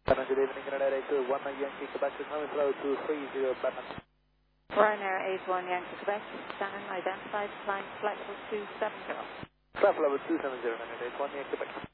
Good evening, Ryanair 81 Yankee Quebec, coming flow to 30 Batman. Ryanair 81 Yankee Quebec, Shannon identified, flying flight level 270. Flight level 270, Ryanair 81 Yankee Quebec.